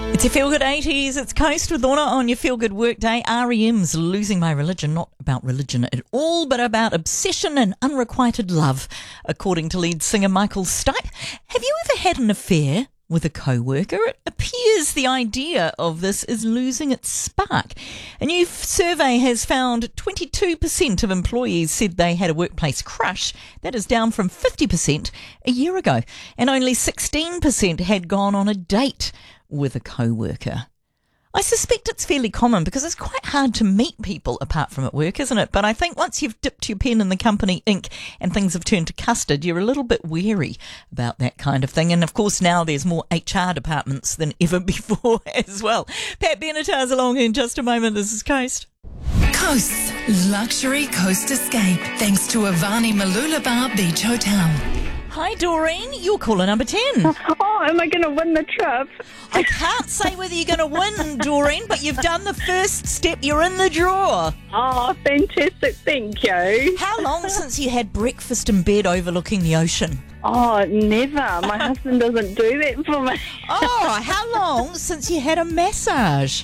It's your Feel Good 80s. It's Coast with Lorna on your Feel Good Workday. REM's Losing My Religion, not about religion at all, but about obsession and unrequited love, according to lead singer Michael Stipe. Have you ever had an affair with a co-worker? It appears the idea of this is losing its spark. A new survey has found 22% of employees said they had a workplace crush. That is down from 50% a year ago. And only 16% had gone on a date with a co-worker. I suspect it's fairly common because it's quite hard to meet people apart from at work, isn't it? But I think once you've dipped your pen in the company ink and things have turned to custard, you're a little bit wary about that kind of thing. And of course now there's more HR departments than ever before as well. Pat Benatar's along in just a moment. This is Coast. Coast's luxury coast escape, thanks to Avani Mooloolaba Beach Hotel. Hi Doreen, you're caller number 10. Oh, am I going to win the trip? I can't say whether you're going to win, Doreen, but you've done the first step. You're in the draw. Oh, fantastic. Thank you. How long since you had breakfast in bed overlooking the ocean? Oh, never. My husband doesn't do that for me. Oh, how long since you had a massage?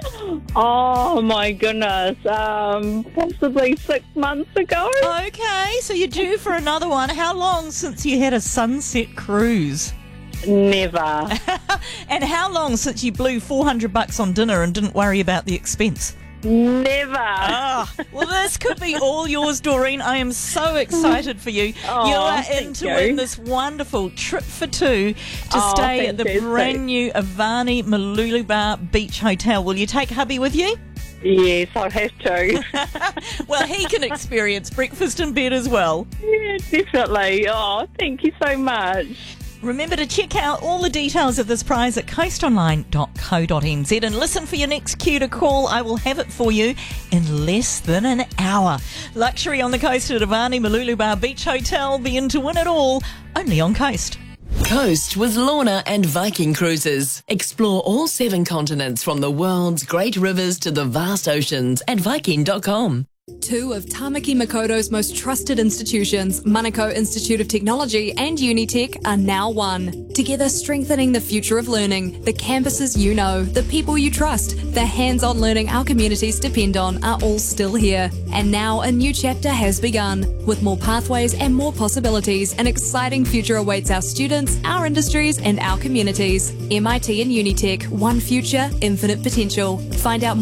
Oh, my goodness. Possibly 6 months ago. Okay, so you're due for another one. How long since you had a sunset cruise? Never. And how long since you blew $400 on dinner and didn't worry about the expense? Never. Ah, well, this could be all yours, Doreen. I am so excited for you. Oh, you are in thank to you. win this wonderful trip for two to stay at the fantastic. brand new Avani Mooloolaba Beach Hotel. Will you take hubby with you? Yes, I'll have to. Well, he can experience breakfast in bed as well. Yeah, definitely. Oh, thank you so much. Remember to check out all the details of this prize at coastonline.co.nz and listen for your next cue to call. I will have it for you in less than an hour. Luxury on the coast at Avani Mooloolaba Beach Hotel. Be in to win it all, only on Coast. Coast with Lorna and Viking Cruises. Explore all 7 continents from the world's great rivers to the vast oceans at Viking.com. 2 of Tamaki Makoto's most trusted institutions, Manukau Institute of Technology and Unitech, are now one. Together strengthening the future of learning, the campuses you know, the people you trust, the hands-on learning our communities depend on are all still here. And now a new chapter has begun. With more pathways and more possibilities, an exciting future awaits our students, our industries and our communities. MIT and Unitech, one future, infinite potential. Find out more